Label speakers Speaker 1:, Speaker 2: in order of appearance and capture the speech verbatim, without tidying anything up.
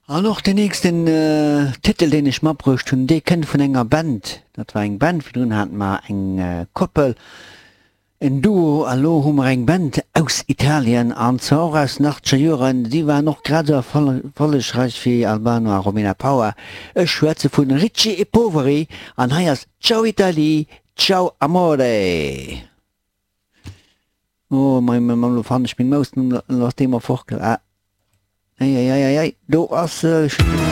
Speaker 1: An noch den nächsten äh, Titel, den ich mabrucht hun, de kennt vun enger Band. Dat war eng Band, wie hat ma eng äh, Koppel, en Duo, allo hummer eng Band aus Italien an zo aus nachtscher die war noch grad voll, vollreich wie Albano a Romina Power. Ech schwäze vun Ricci e Poveri an heiers Ciao Italie, ciao amore. Oh, mein Mann fan ich bin most los dem er forkel. Ah. Ei, ei, ei, ei, du hast... Äh,